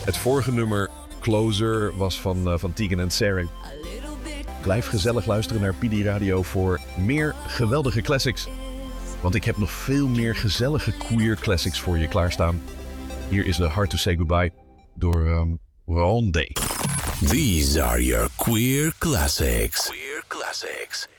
Het vorige nummer, Closer, was van Tegan en Sara. Blijf gezellig luisteren naar PD Radio voor meer geweldige classics. Want ik heb nog veel meer gezellige queer classics voor je klaarstaan. Hier is de Hard to Say Goodbye door Rondé. These are your queer classics. Queer classics.